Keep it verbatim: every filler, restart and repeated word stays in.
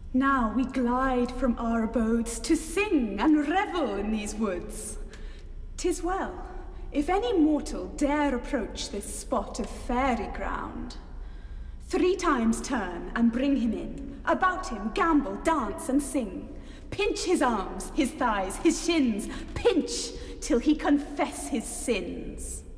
Now we glide from our abodes to sing and revel in these woods. 'Tis well, if any mortal dare approach this spot of fairy ground. Three times turn and bring him in, about him gambol, dance and sing. Pinch his arms, his thighs, his shins, pinch till he confess his sins.